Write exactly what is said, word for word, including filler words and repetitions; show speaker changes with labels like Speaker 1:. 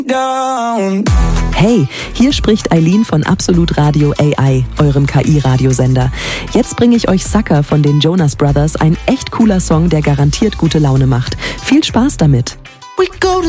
Speaker 1: down.
Speaker 2: Hey, hier spricht Eileen von Absolut Radio A I, eurem K I-Radiosender. Jetzt bringe ich euch Sucker von den Jonas Brothers, ein echt cooler Song, der garantiert gute Laune macht. Viel Spaß damit!
Speaker 1: We go to